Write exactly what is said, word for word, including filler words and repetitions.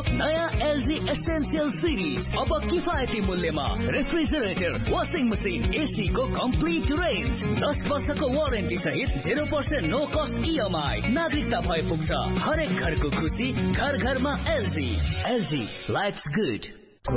नयाँ LG essential series अब किफायती मूल्यमा रेफ्रिजरेटर, वाशिङ मसिन, एसी को कम्प्लिट रेन्ज, दस वर्षको वारेन्टी सहित zero percent no cost EMI. नागरिकता भए पुग्छ। हरेक घरको खुसी घर घरमा एलजी। LG lives good.